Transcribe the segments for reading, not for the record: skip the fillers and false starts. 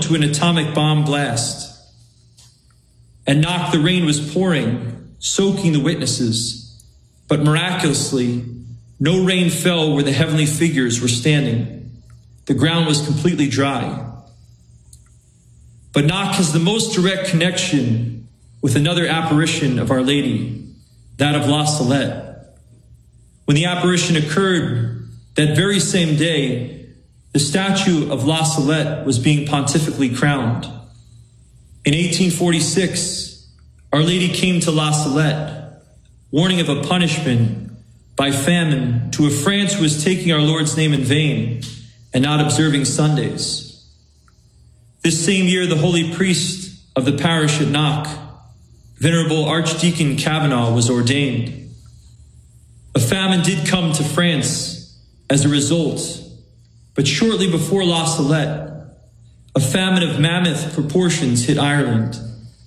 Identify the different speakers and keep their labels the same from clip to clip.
Speaker 1: to an atomic bomb blast. At Knock, the rain was pouring, soaking the witnesses, but miraculously, no rain fell where the heavenly figures were standing. The ground was completely dry. But Knock has the most direct connection with another apparition of Our Lady, that of La Salette. When the apparition occurred that very same day, the statue of La Salette was being pontifically crowned. In 1846, Our Lady came to La Salette, warning of a punishment by famine to a France who was taking our Lord's name in vain and not observing Sundays. This same year, the holy priest of the parish at Knock, Venerable Archdeacon Kavanaugh, was ordained. A famine did come to France as a result, but shortly before La Salette, a famine of mammoth proportions hit Ireland.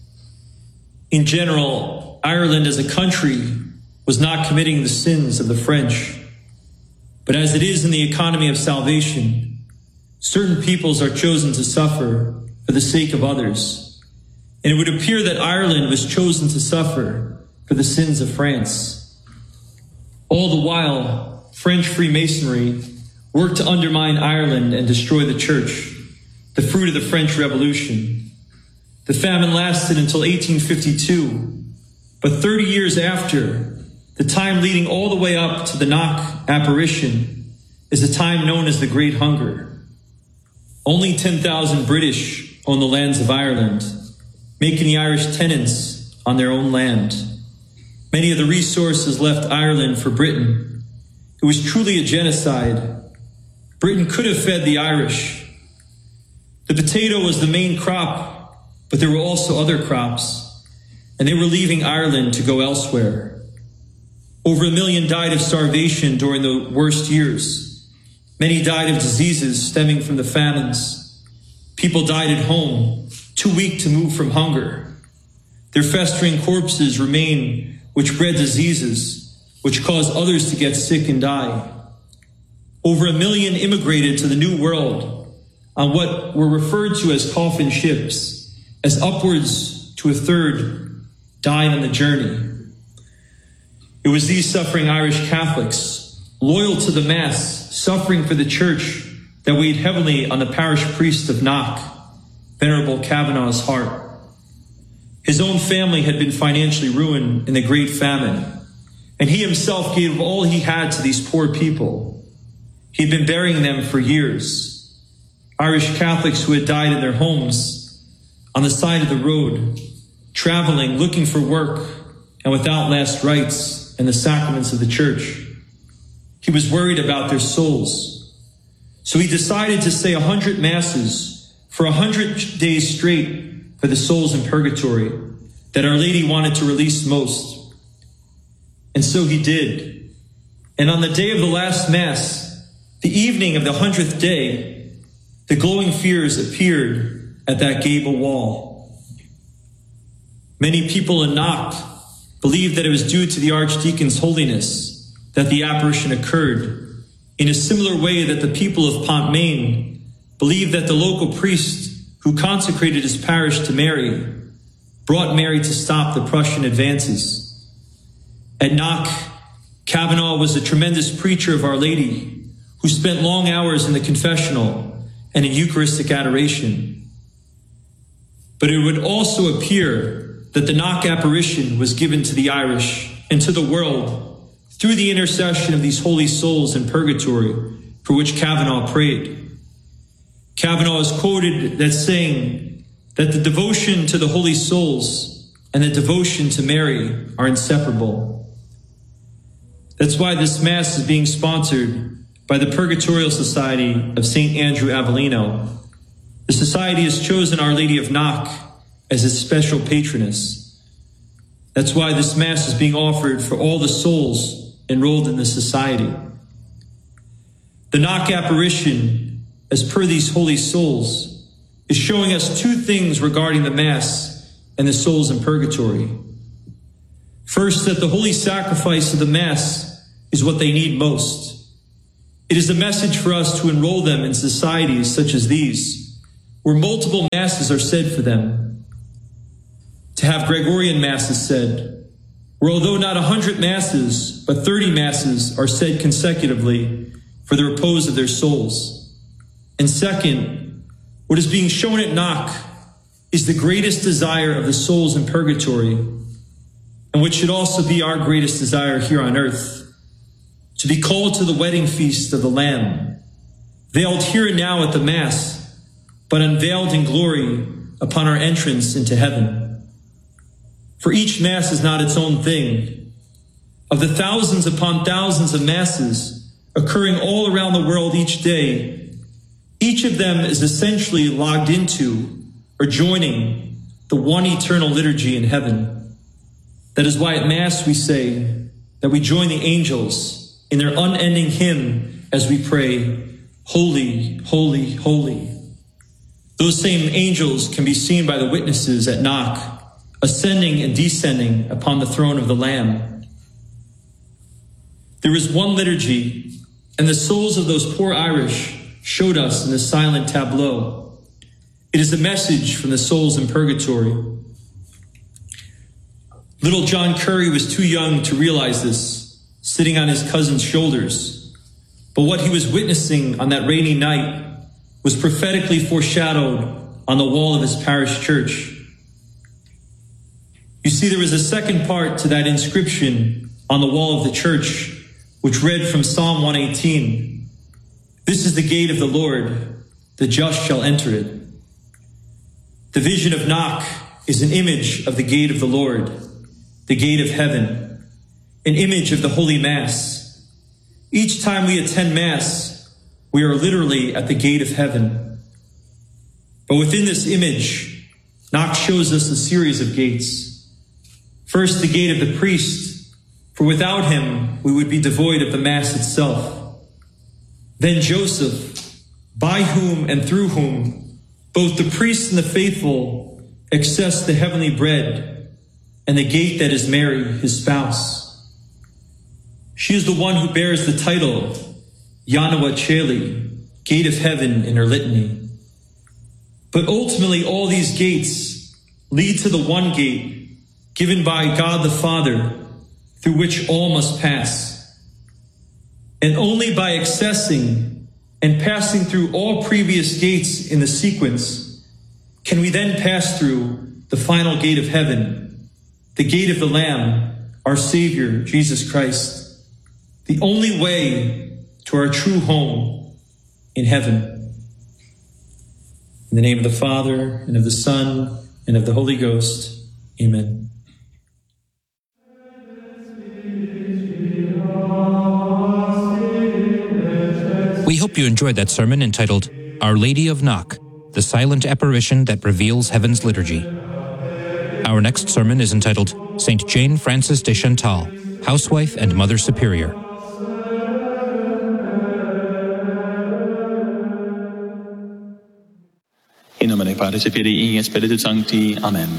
Speaker 1: In general, Ireland as a country was not committing the sins of the French, but as it is in the economy of salvation, certain peoples are chosen to suffer for the sake of others. And it would appear that Ireland was chosen to suffer for the sins of France. All the while, French Freemasonry worked to undermine Ireland and destroy the church, the fruit of the French Revolution. The famine lasted until 1852, but 30 years after, the time leading all the way up to the Knock apparition is the time known as the Great Hunger. Only 10,000 British own the lands of Ireland, making the Irish tenants on their own land. Many of the resources left Ireland for Britain. It was truly a genocide. Britain could have fed the Irish. The potato was the main crop, but there were also other crops, and they were leaving Ireland to go elsewhere. Over 1 million died of starvation during the worst years. Many died of diseases stemming from the famines. People died at home, too weak to move from hunger. Their festering corpses remain, which bred diseases, which caused others to get sick and die. Over 1 million immigrated to the New World on what were referred to as coffin ships, as upwards to a third died on the journey. It was these suffering Irish Catholics, loyal to the Mass, suffering for the church, that weighed heavily on the parish priest of Knock, Venerable Kavanaugh's heart. His own family had been financially ruined in the Great Famine, and he himself gave all he had to these poor people. He had been burying them for years. Irish Catholics who had died in their homes, on the side of the road, traveling, looking for work, and without last rites and the sacraments of the church. He was worried about their souls. So he decided to say 100 masses for 100 days straight for the souls in purgatory that Our Lady wanted to release most. And so he did. And on the day of the last Mass, the evening of the 100th day, the glowing spheres appeared at that gable wall. Many people in Knock believed that it was due to the Archdeacon's holiness that the apparition occurred, in a similar way that the people of Pontmain believed that the local priest who consecrated his parish to Mary brought Mary to stop the Prussian advances. At Knock, Kavanaugh was a tremendous preacher of Our Lady who spent long hours in the confessional and in Eucharistic adoration. But it would also appear that the Knock apparition was given to the Irish and to the world through the intercession of these holy souls in purgatory for which Kavanaugh prayed. Kavanaugh is quoted as saying that the devotion to the holy souls and the devotion to Mary are inseparable. That's why this Mass is being sponsored by the Purgatorial Society of St. Andrew Avellino. The society has chosen Our Lady of Knock as its special patroness. That's why this Mass is being offered for all the souls enrolled in the society. The Knock apparition, as per these holy souls, is showing us two things regarding the Mass and the souls in purgatory. First, that the holy sacrifice of the Mass is what they need most. It is a message for us to enroll them in societies such as these, where multiple masses are said for them. To have Gregorian masses said, where although not 100 masses, but 30 masses are said consecutively for the repose of their souls. And second, what is being shown at Knock is the greatest desire of the souls in purgatory, and which should also be our greatest desire here on earth, to be called to the wedding feast of the Lamb, veiled here and now at the Mass, but unveiled in glory upon our entrance into heaven. For each Mass is not its own thing. Of the thousands upon thousands of Masses occurring all around the world each day, each of them is essentially logged into or joining the one eternal liturgy in heaven. That is why at Mass we say that we join the angels in their unending hymn as we pray, Holy, holy, holy. Those same angels can be seen by the witnesses at Knock, ascending and descending upon the throne of the Lamb. There is one liturgy, and the souls of those poor Irish showed us in the silent tableau. It is a message from the souls in purgatory. Little John Curry was too young to realize this, sitting on his cousin's shoulders. But what he was witnessing on that rainy night was prophetically foreshadowed on the wall of his parish church. You see, there was a second part to that inscription on the wall of the church, which read from Psalm 118, "This is the gate of the Lord, the just shall enter it." The vision of Knock is an image of the gate of the Lord, the gate of heaven, an image of the Holy Mass. Each time we attend Mass, we are literally at the gate of heaven. But within this image, Knock shows us a series of gates. First, the gate of the priest, for without him, we would be devoid of the Mass itself. Then Joseph, by whom and through whom both the priests and the faithful access the heavenly bread, and the gate that is Mary, his spouse. She is the one who bears the title Yanua Cheli, gate of heaven in her litany. But ultimately, all these gates lead to the one gate given by God the Father, through which all must pass. And only by accessing and passing through all previous gates in the sequence can we then pass through the final gate of heaven, the gate of the Lamb, our Savior, Jesus Christ, the only way to our true home in heaven. In the name of the Father, and of the Son, and of the Holy Ghost. Amen.
Speaker 2: We hope you enjoyed that sermon entitled, Our Lady of Knock, the silent apparition that reveals heaven's liturgy. Our next sermon is entitled, St. Jane Frances de Chantal, Housewife and Mother Superior.
Speaker 3: In nomine Patris et Filii et Spiritus Sancti. Amen.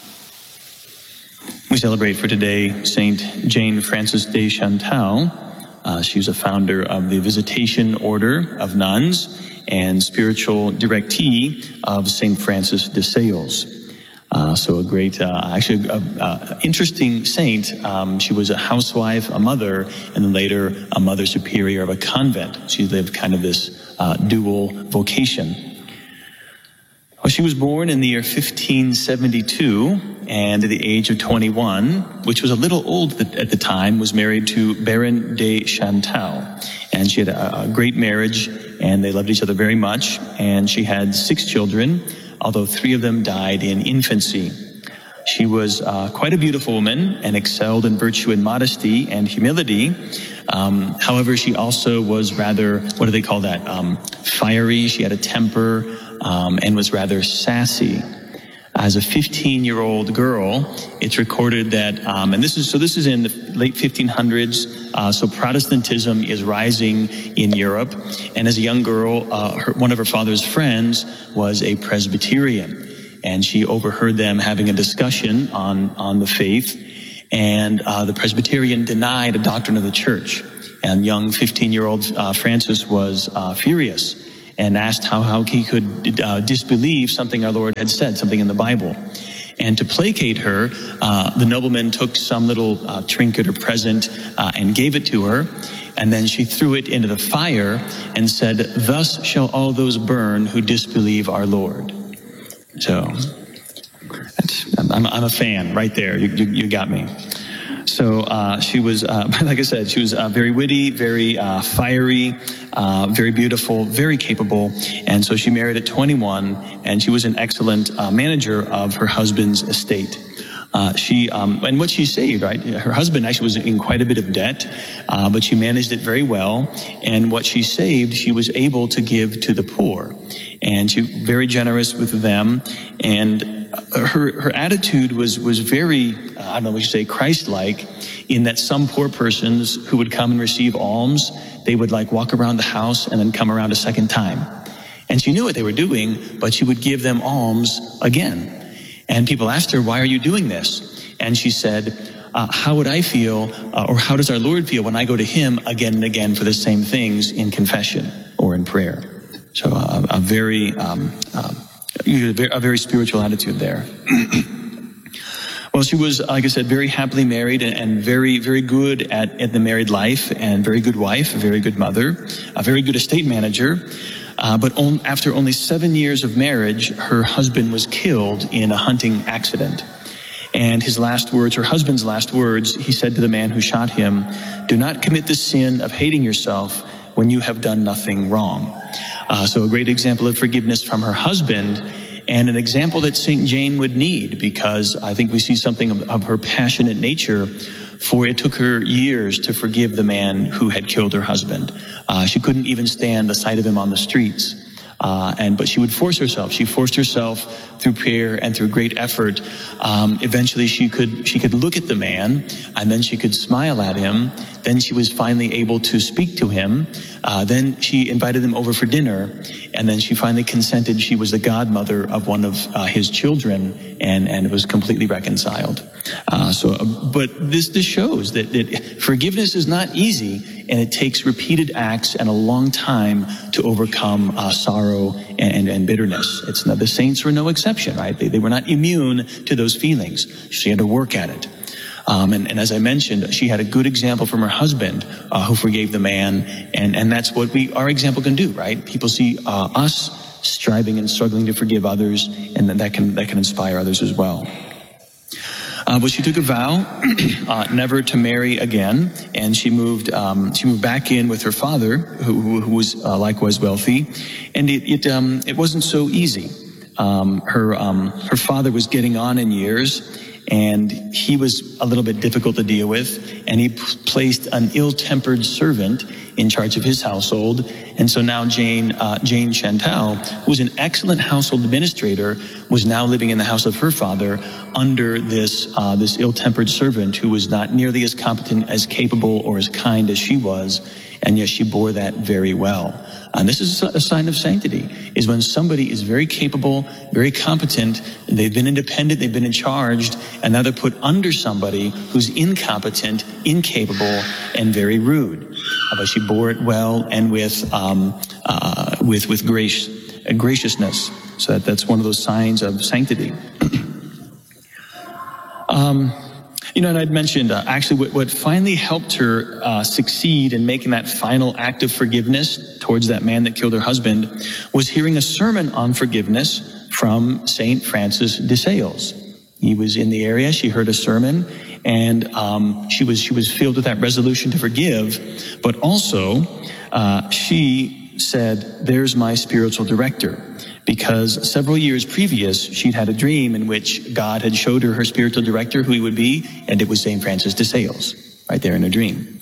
Speaker 3: We celebrate for today St. Jane Frances de Chantal. She was a founder of the Visitation Order of Nuns and spiritual directee of St. Francis de Sales. So a great, interesting saint. She was a housewife, a mother, and then later a mother superior of a convent. She lived kind of this dual vocation. Well, she was born in the year 1572, and at the age of 21, which was a little old at the time, was married to Baron de Chantal. And she had a great marriage, and they loved each other very much. And she had 6 children, although 3 of them died in infancy. She was quite a beautiful woman and excelled in virtue and modesty and humility. However, she also was rather, what do they call that? Fiery. She had a temper. And was rather sassy. As a 15-year-old girl, it's recorded that, and this is in the late 1500s. So Protestantism is rising in Europe, and as a young girl, one of her father's friends was a Presbyterian, and she overheard them having a discussion on the faith, and the Presbyterian denied a doctrine of the church, and young 15-year-old Frances was furious. and asked how he could disbelieve something our Lord had said, something in the Bible. And to placate her, the nobleman took some little trinket or present and gave it to her. And then she threw it into the fire and said, "Thus shall all those burn who disbelieve our Lord." So I'm a fan right there. You got me. So she was, like I said, she was very witty, very fiery, very beautiful, very capable. And so she married at 21, and she was an excellent manager of her husband's estate. And what she saved, right? Her husband actually was in quite a bit of debt, but she managed it very well. And what she saved, she was able to give to the poor. And she was very generous with them. And her attitude was very, I don't know what you say, Christ-like, in that some poor persons who would come and receive alms, they would like walk around the house and then come around a second time. And she knew what they were doing, but she would give them alms again. And people asked her, "Why are you doing this?" And she said, "How would I feel, or how does our Lord feel when I go to him again and again for the same things in confession or in prayer?" So a very spiritual attitude there. Well, she was, like I said, very happily married and very, very good at the married life, and very good wife, a very good mother, a very good estate manager. But after only 7 years of marriage, her husband was killed in a hunting accident. And his last words, her husband's last words, he said to the man who shot him, "Do not commit the sin of hating yourself when you have done nothing wrong." So a great example of forgiveness from her husband, and an example that St. Jane would need, because I think we see something of her passionate nature, for it took her years to forgive the man who had killed her husband. She couldn't even stand the sight of him on the streets. But she would force herself. She forced herself through prayer and through great effort. Eventually she could look at the man, and then she could smile at him. Then she was finally able to speak to him. Then she invited him over for dinner, and then she finally consented. She was the godmother of one of his children, and was completely reconciled. But this shows that forgiveness is not easy, and it takes repeated acts and a long time to overcome sorrow and bitterness. The saints were no exception, right? They were not immune to those feelings. She had to work at it. And as I mentioned, she had a good example from her husband, who forgave the man, and that's what our example can do, right? People see us striving and struggling to forgive others, and then that can inspire others as well. But she took a vow never to marry again, and she moved back in with her father, who was likewise wealthy, and it wasn't so easy. Her father was getting on in years, and he was a little bit difficult to deal with, and he placed an ill-tempered servant in charge of his household. And so now Jane Chantal, who was an excellent household administrator, was now living in the house of her father under this ill-tempered servant who was not nearly as competent, as capable, or as kind as she was, and yet she bore that very well. And this is a sign of sanctity, is when somebody is very capable, very competent, they've been independent, they've been in charge, and now they're put under somebody who's incompetent, incapable, and very rude. But she bore it well and with graciousness. So that's one of those signs of sanctity. And I'd mentioned actually what finally helped her succeed in making that final act of forgiveness towards that man that killed her husband was hearing a sermon on forgiveness from St. Francis de Sales. He was in the area. She heard a sermon, and she was filled with that resolution to forgive. But also, she said, "There's my spiritual director." Because several years previous, she'd had a dream in which God had showed her spiritual director, who he would be, and it was St. Francis de Sales, right there in her dream.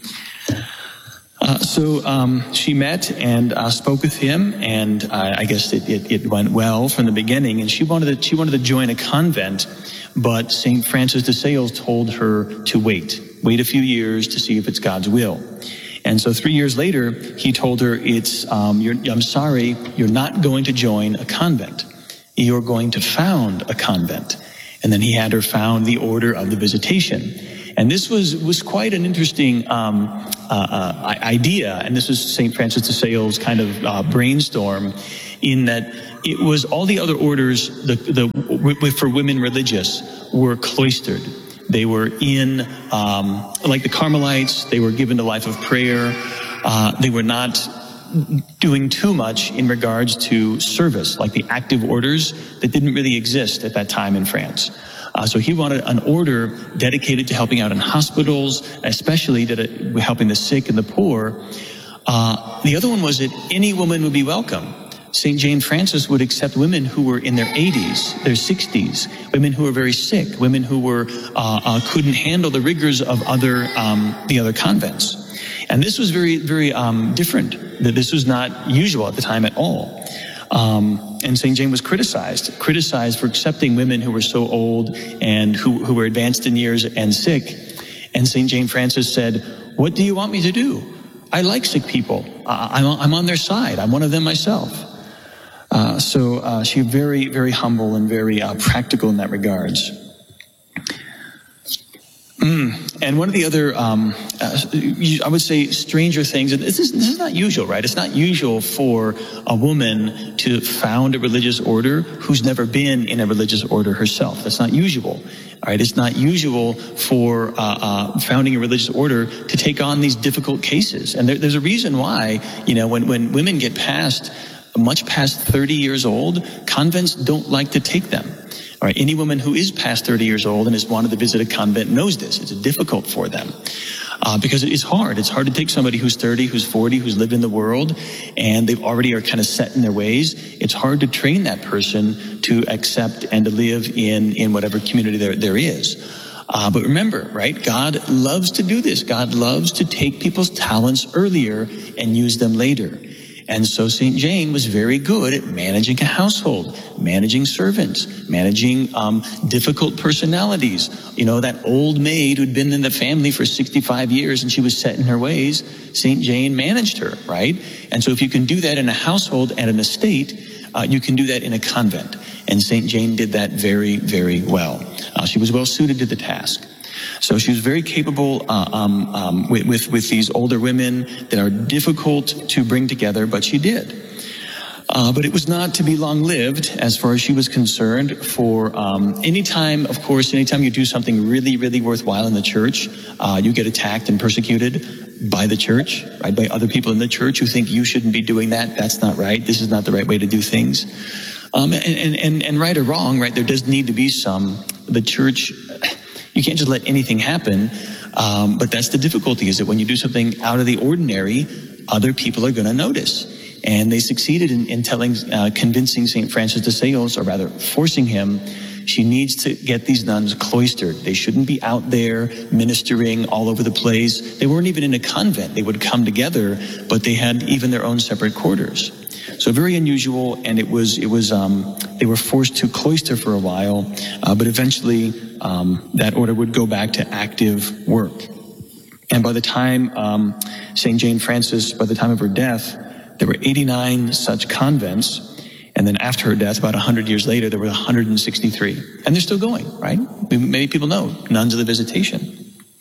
Speaker 3: So she met and spoke with him, and I guess it went well from the beginning. And she wanted to join a convent, but St. Francis de Sales told her to wait a few years to see if it's God's will. And so 3 years later, he told her, I'm sorry, you're not going to join a convent. You're going to found a convent. And then he had her found the Order of the Visitation. And this was quite an interesting idea. And this was St. Francis de Sales' kind of brainstorm, in that it was all the other orders for women religious were cloistered. They were in, like the Carmelites, they were given the life of prayer. They were not doing too much in regards to service, like the active orders that didn't really exist at that time in France. So he wanted an order dedicated to helping out in hospitals, especially helping the sick and the poor. The other one was that any woman would be welcome. St. Jane Frances would accept women who were in their 80s, their 60s, women who were very sick, women who were couldn't handle the rigors of the other convents. And this was very, very different. That this was not usual at the time at all. And St. Jane was criticized for accepting women who were so old and who were advanced in years and sick. And St. Jane Frances said, "What do you want me to do? I like sick people. I'm on their side. I'm one of them myself." So she was very, very humble and very practical in that regards. And one of the other, I would say, stranger things, and this is not usual, right? It's not usual for a woman to found a religious order who's never been in a religious order herself. That's not usual, all right? It's not usual for founding a religious order to take on these difficult cases. And there's a reason why, when women get much past 30 years old, convents don't like to take them. All right, any woman who is past 30 years old and has wanted to visit a convent knows this. It's difficult for them because it is hard. It's hard to take somebody who's 30, who's 40, who's lived in the world, and they already are kind of set in their ways. It's hard to train that person to accept and to live in whatever community there is. But remember, right, God loves to do this. God loves to take people's talents earlier and use them later. And so St. Jane was very good at managing a household, managing servants, managing difficult personalities. That old maid who'd been in the family for 65 years and she was set in her ways, St. Jane managed her, right? And so if you can do that in a household and an estate, you can do that in a convent. And St. Jane did that very, very well. She was well suited to the task. So she was very capable with these older women that are difficult to bring together, but she did. But it was not to be long-lived as far as she was concerned. For anytime you do something really, really worthwhile in the church, you get attacked and persecuted by the church, right? By other people in the church who think you shouldn't be doing that. That's not right. This is not the right way to do things. And right or wrong, right? There does need to be the church. You can't just let anything happen, but that's the difficulty, is that when you do something out of the ordinary, other people are going to notice. And they succeeded in convincing St. Francis de Sales, or rather forcing him, she needs to get these nuns cloistered. They shouldn't be out there ministering all over the place. They weren't even in a convent. They would come together, but they had even their own separate quarters. So very unusual, and it was they were forced to cloister for a while, but eventually that order would go back to active work. And by the time St. Jane Frances, by the time of her death, there were 89 such convents, and then after her death, about 100 years later, there were 163, and they're still going. Right? Many people know Nuns of the Visitation.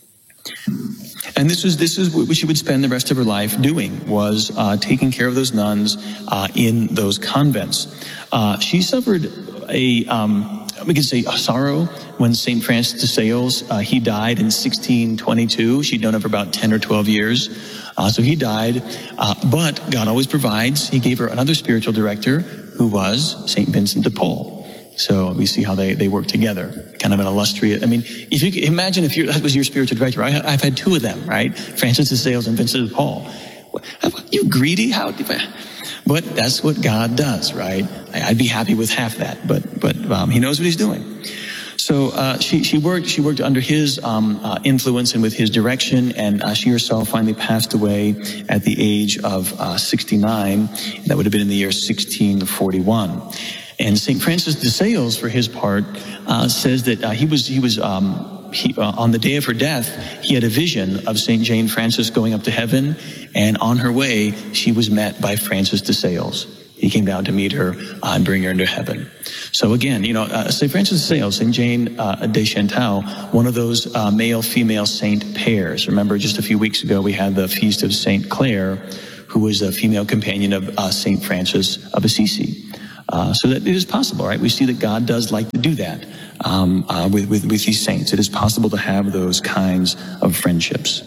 Speaker 3: And this is what she would spend the rest of her life doing, was taking care of those nuns in those convents. She suffered we could say a sorrow when St. Francis de Sales, he died in 1622. She'd known him for about 10 or 12 years. So he died, but God always provides. He gave her another spiritual director, who was St. Vincent de Paul. So we see how they work together. Kind of an illustrious. I mean, if you imagine if that was your spiritual director, I've had two of them, right? Francis de Sales and Vincent de Paul. You greedy? But that's what God does, right? I'd be happy with half that, but He knows what He's doing. So she worked under his influence and with his direction, and she herself finally passed away at the age of 69. That would have been in the year 1641. And St. Francis de Sales, for his part, says that he was on the day of her death, he had a vision of St. Jane Frances going up to heaven, and on her way, she was met by Francis de Sales He came down to meet her and bring her into heaven. So again, St. Francis de Sales, St. Jane de Chantal, one of those male-female saint pairs. Remember, just a few weeks ago, we had the feast of St. Clare, who was a female companion of St. Francis of Assisi. So that it is possible, right? We see that God does like to do that with these saints. It is possible to have those kinds of friendships.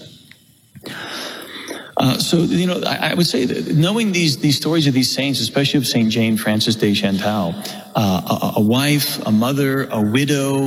Speaker 3: I would say that knowing these stories of these saints, especially of St. Jane Frances de Chantal, a wife, a mother, a widow,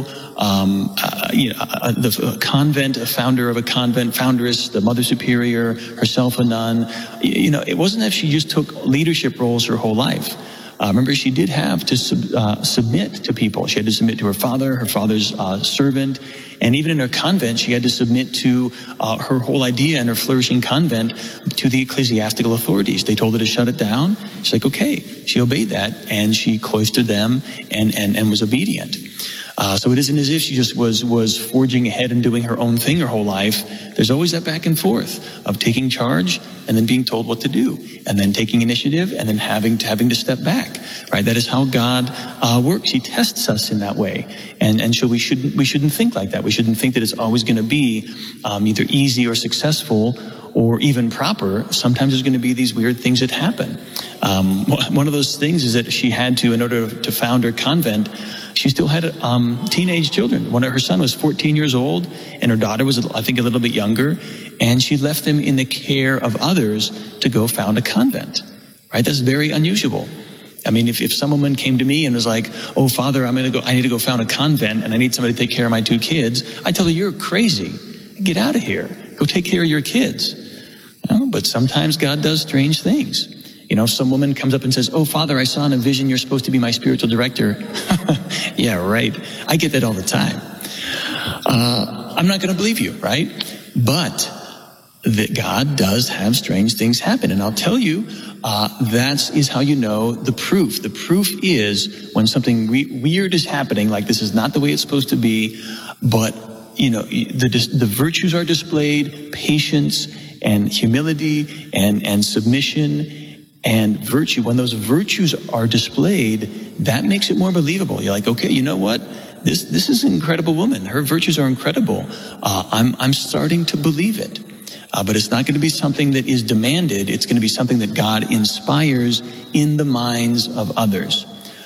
Speaker 3: a convent, a founder of a convent, foundress, the mother superior, herself a nun. It wasn't that she just took leadership roles her whole life. Remember, she did have to submit to people. She had to submit to her father's servant, and even in her convent, she had to submit to her whole idea in her flourishing convent to the ecclesiastical authorities. They told her to shut it down. She's like, okay. She obeyed that, and she cloistered them and was obedient. So it isn't as if she just was forging ahead and doing her own thing her whole life. There's always that back and forth of taking charge and then being told what to do, and then taking initiative and then having to step back. Right? That is how God works. He tests us in that way, and so we shouldn't think like that. We shouldn't think that it's always going to be either easy or successful or even proper. Sometimes there's going to be these weird things that happen. One of those things is that she had to, in order to found her convent, she still had teenage children. Her son was 14 years old, and her daughter was, I think, a little bit younger, and she left them in the care of others to go found a convent. Right? That's very unusual. I mean, if some woman came to me and was like, "Oh, Father, I need to go found a convent, and I need somebody to take care of my 2 kids," I tell her, "You're crazy. Get out of here. Go take care of your kids." But sometimes God does strange things. Some woman comes up and says, "Oh, Father, I saw in a vision you're supposed to be my spiritual director." Yeah, right. I get that all the time. I'm not going to believe you, right? But that God does have strange things happen. And I'll tell you, that is how you know the proof. The proof is when something weird is happening, like this is not the way it's supposed to be, but, the virtues are displayed, patience and humility and submission and virtue. When those virtues are displayed, that makes it more believable. You're like, okay, you know what? This is an incredible woman. Her virtues are incredible. I'm starting to believe it. But it's not going to be something that is demanded. It's going to be something that God inspires in the minds of others.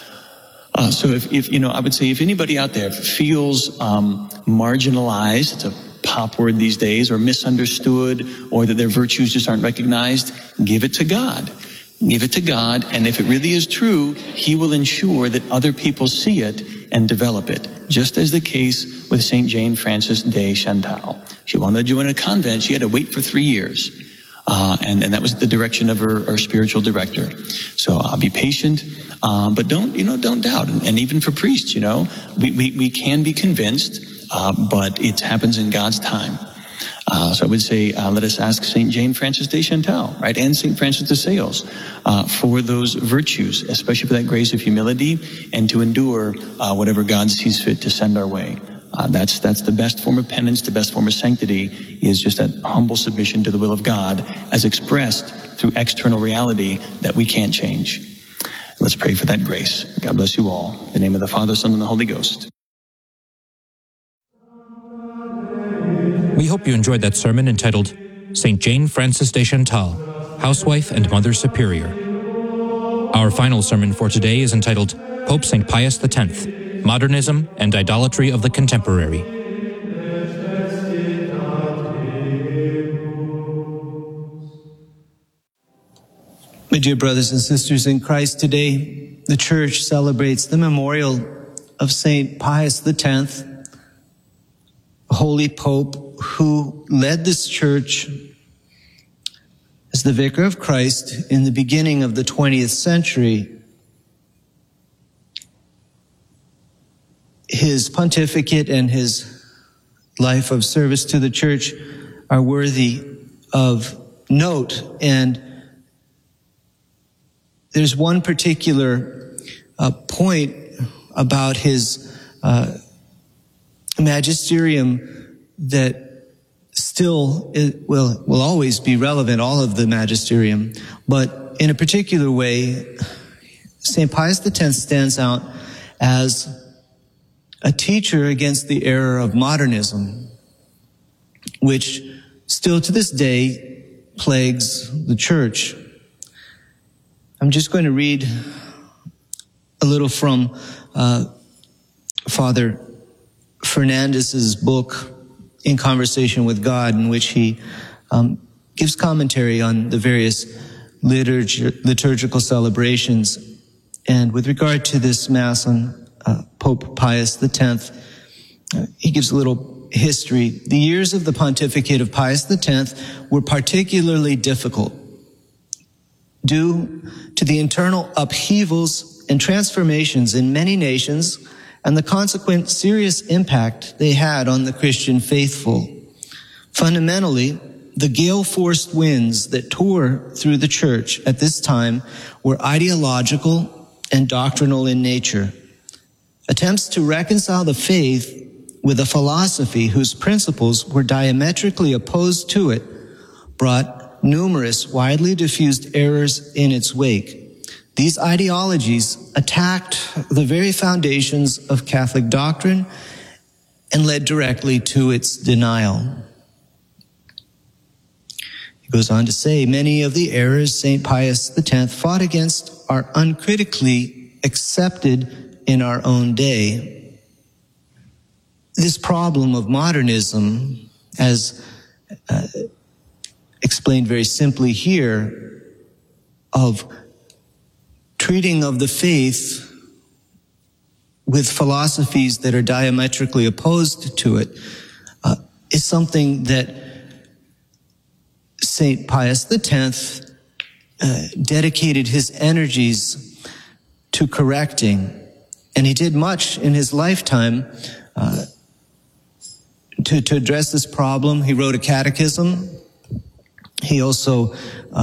Speaker 3: So if I would say if anybody out there feels marginalized, it's a pop word these days, or misunderstood, or that their virtues just aren't recognized, give it to God. Give it to God, and if it really is true, He will ensure that other people see it and develop it, just as the case with St. Jane Frances de Chantal. She wanted to join a convent. She had to wait for 3 years, and that was the direction of her spiritual director. So be patient, but don't doubt. And even for priests, we can be convinced, but it happens in God's time. So I would say, let us ask St. Jane Frances de Chantal, right, and St. Francis de Sales for those virtues, especially for that grace of humility and to endure whatever God sees fit to send our way. That's the best form of penance, the best form of sanctity is just that humble submission to the will of God as expressed through external reality that we can't change. Let's pray for that grace. God bless you all. In the name of the Father, Son, and the Holy Ghost.
Speaker 2: We hope you enjoyed that sermon entitled St. Jane Frances de Chantal, Housewife and Mother Superior. Our final sermon for today is entitled Pope St. Pius X, Modernism and Idolatry of the Contemporary.
Speaker 4: My dear brothers and sisters in Christ, today the Church celebrates the memorial of St. Pius X, Holy Pope who led this Church as the Vicar of Christ in the beginning of the 20th century. His pontificate and his life of service to the Church are worthy of note, and there's one particular point about his magisterium that still will always be relevant, all of the magisterium, but in a particular way, St. Pius X stands out as a teacher against the error of modernism, which still to this day plagues the church. I'm just going to read a little from Father Fernandez's book, In Conversation with God, in which he gives commentary on the various liturgical celebrations. And with regard to this Mass on Pope Pius X, he gives a little history. The years of the pontificate of Pius X were particularly difficult due to the internal upheavals and transformations in many nations and the consequent serious impact they had on the Christian faithful. Fundamentally, the gale-forced winds that tore through the church at this time were ideological and doctrinal in nature. Attempts to reconcile the faith with a philosophy whose principles were diametrically opposed to it brought numerous widely diffused errors in its wake. These ideologies attacked the very foundations of Catholic doctrine and led directly to its denial. He goes on to say, many of the errors St. Pius X fought against are uncritically accepted in our own day. This problem of modernism, as explained very simply here, of treating of the faith with philosophies that are diametrically opposed to it, is something that St. Pius X dedicated his energies to correcting. And he did much in his lifetime to address this problem. He wrote a catechism. He also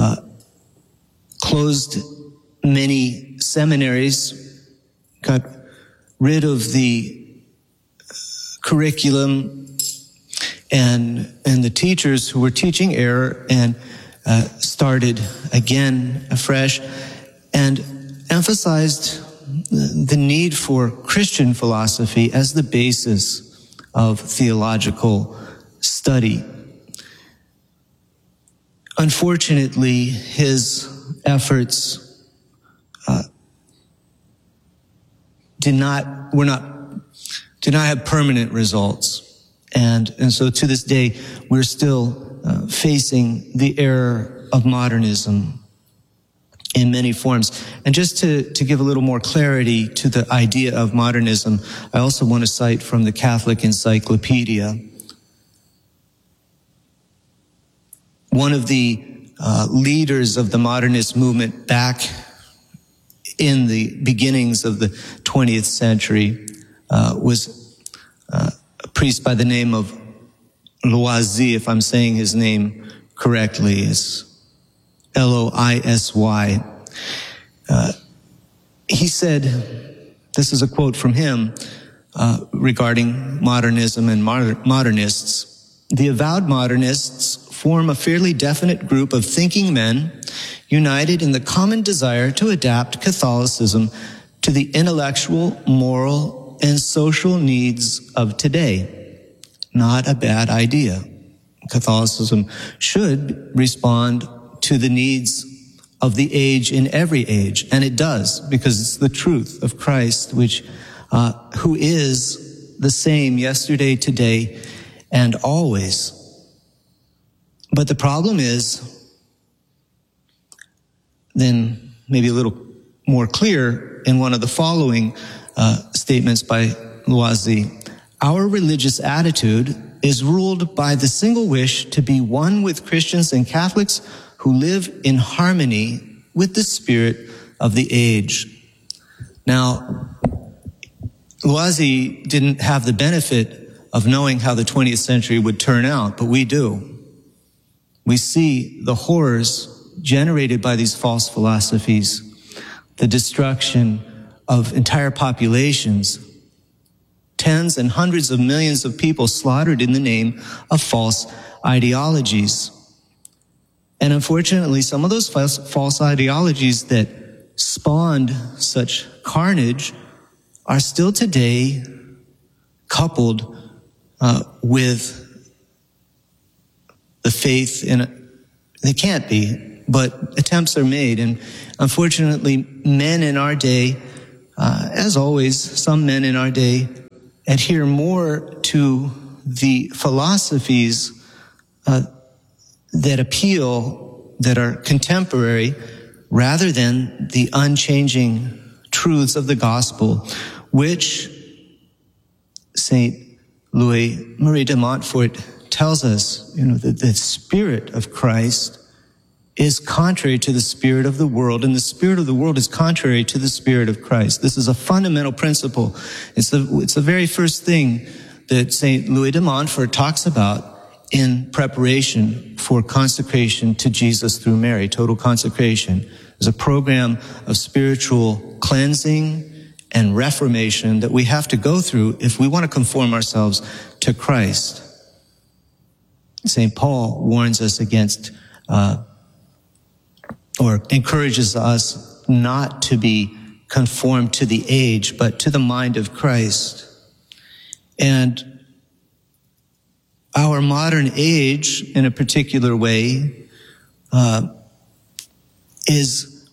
Speaker 4: closed many seminaries, got rid of the curriculum and the teachers who were teaching error, and started again afresh, and emphasized the need for Christian philosophy as the basis of theological study. Unfortunately, his efforts did not have permanent results. And so to this day, we're still facing the error of modernism in many forms. And just to give a little more clarity to the idea of modernism, I also want to cite from the Catholic Encyclopedia. One of the leaders of the modernist movement back in the beginnings of the 20th century was a priest by the name of Loisy, if I'm saying his name correctly. It's Loisy. He said, this is a quote from him regarding modernism and modernists, "The avowed modernists form a fairly definite group of thinking men united in the common desire to adapt Catholicism to the intellectual, moral, and social needs of today." Not a bad idea. Catholicism should respond to the needs of the age in every age, and it does, because it's the truth of Christ, which who is the same yesterday, today, and always. But the problem is, then maybe a little more clear in one of the following statements by Loisy, "Our religious attitude is ruled by the single wish to be one with Christians and Catholics who live in harmony with the spirit of the age." Now, Loisy didn't have the benefit of knowing how the 20th century would turn out, but we do. We see the horrors generated by these false philosophies, the destruction of entire populations, tens and hundreds of millions of people slaughtered in the name of false ideologies. And unfortunately, some of those false ideologies that spawned such carnage are still today coupled with the faith in they can't be, but attempts are made. And unfortunately, men in our day, as always, some men in our day adhere more to the philosophies that appeal, that are contemporary, rather than the unchanging truths of the gospel, which St. Louis Marie de Montfort tells us, that the Spirit of Christ is contrary to the spirit of the world, and the spirit of the world is contrary to the Spirit of Christ. This is a fundamental principle. It's the very first thing that St. Louis de Montfort talks about in preparation for consecration to Jesus through Mary, total consecration. There's a program of spiritual cleansing and reformation that we have to go through if we want to conform ourselves to Christ. St. Paul warns us against, or encourages us not to be conformed to the age, but to the mind of Christ. And our modern age, in a particular way, is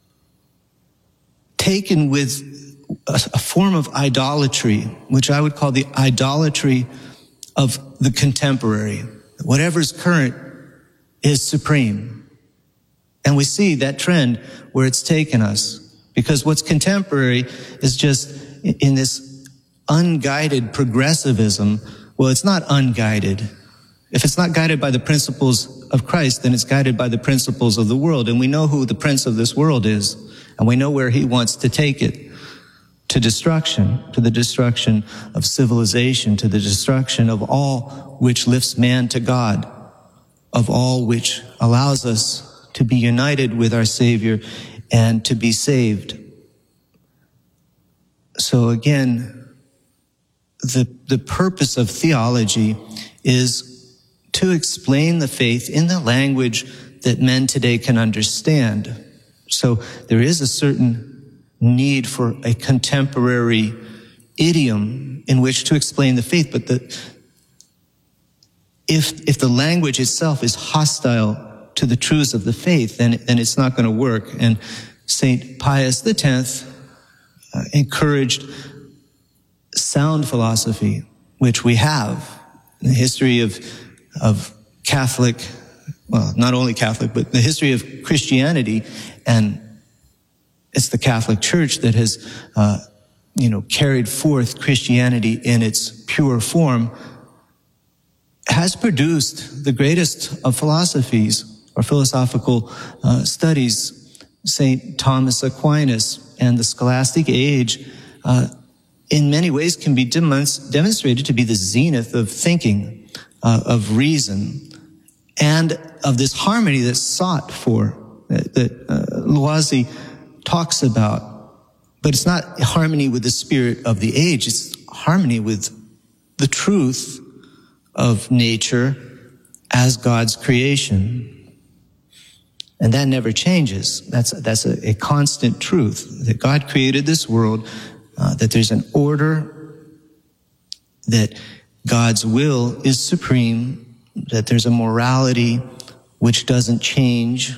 Speaker 4: taken with a form of idolatry, which I would call the idolatry of the contemporary. Whatever's current is supreme. And we see that trend where it's taken us, because what's contemporary is just in this unguided progressivism. Well, it's not unguided. If it's not guided by the principles of Christ, then it's guided by the principles of the world. And we know who the prince of this world is, and we know where he wants to take it. To destruction, to the destruction of civilization, to the destruction of all which lifts man to God, of all which allows us to be united with our Savior and to be saved. So again, the purpose of theology is to explain the faith in the language that men today can understand. So there is a certain need for a contemporary idiom in which to explain the faith, but if the language itself is hostile to the truths of the faith, then it's not going to work. And St. Pius X encouraged sound philosophy, which we have in the history of Catholic, well, not only Catholic, but the history of Christianity. And it's the Catholic Church that has, carried forth Christianity in its pure form, has produced the greatest of philosophies or philosophical studies. St. Thomas Aquinas and the scholastic age, in many ways can be demonstrated to be the zenith of thinking, of reason, and of this harmony that's sought for, that Loisy talks about. But it's not harmony with the spirit of the age, it's harmony with the truth of nature as God's creation. And that never changes. That's a constant truth, that God created this world, that there's an order, that God's will is supreme, that there's a morality which doesn't change.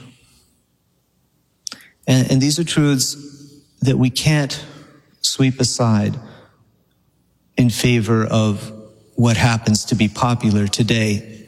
Speaker 4: And these are truths that we can't sweep aside in favor of what happens to be popular today.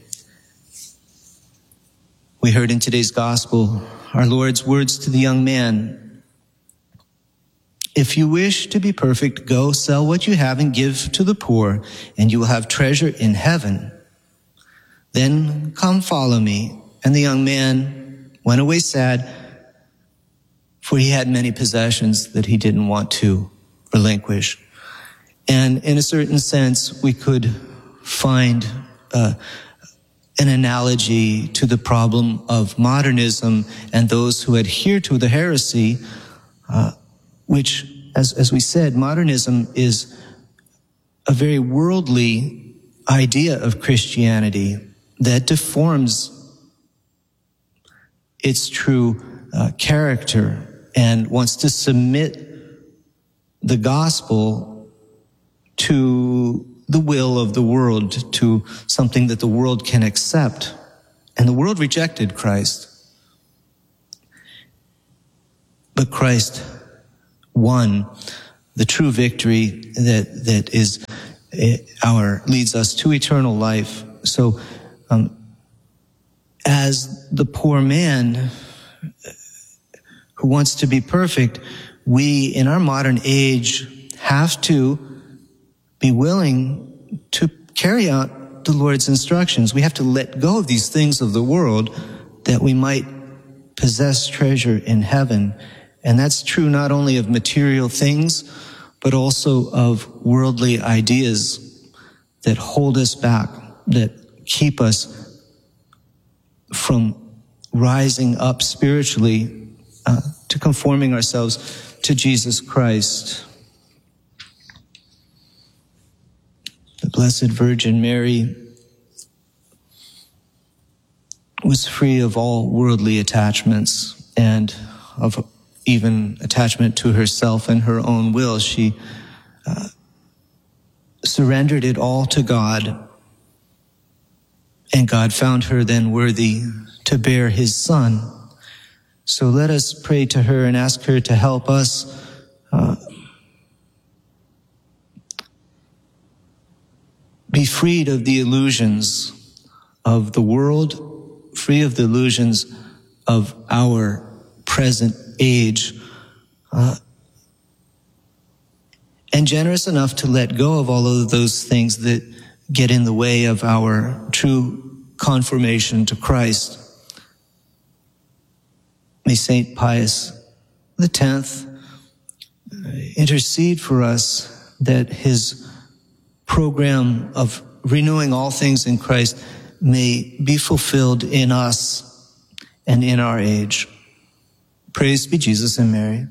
Speaker 4: We heard in today's gospel our Lord's words to the young man: "If you wish to be perfect, go sell what you have and give to the poor, and you will have treasure in heaven. Then come follow me." And the young man went away sad, for he had many possessions that he didn't want to relinquish. And in a certain sense, we could find an analogy to the problem of modernism and those who adhere to the heresy, which, as we said, modernism is a very worldly idea of Christianity that deforms its true character and wants to submit the gospel to the will of the world, to something that the world can accept. And the world rejected Christ. But Christ won the true victory that is leads us to eternal life. So, as the poor man who wants to be perfect, we in our modern age have to be willing to carry out the Lord's instructions. We have to let go of these things of the world that we might possess treasure in heaven. And that's true not only of material things, but also of worldly ideas that hold us back, that keep us from rising up spiritually to conforming ourselves to Jesus Christ. The Blessed Virgin Mary was free of all worldly attachments and of even attachment to herself and her own will. She surrendered it all to God, and God found her then worthy to bear his Son. So let us pray to her and ask her to help us be freed of the illusions of the world, free of the illusions of our present age, and generous enough to let go of all of those things that get in the way of our true conformation to Christ. May St. Pius X intercede for us that his program of renewing all things in Christ may be fulfilled in us and in our age. Praise be Jesus and Mary.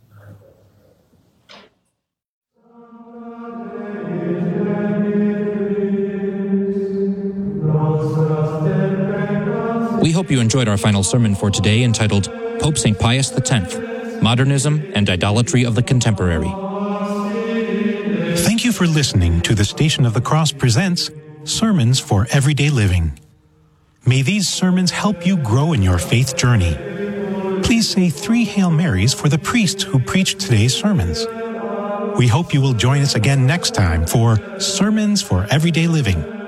Speaker 2: We hope you enjoyed our final sermon for today, entitled Pope St. Pius X, Modernism and Idolatry of the Contemporary.
Speaker 5: Thank you for listening to the Station of the Cross presents Sermons for Everyday Living. May these sermons help you grow in your faith journey. Please say 3 Hail Marys for the priest who preached today's sermons. We hope you will join us again next time for Sermons for Everyday Living.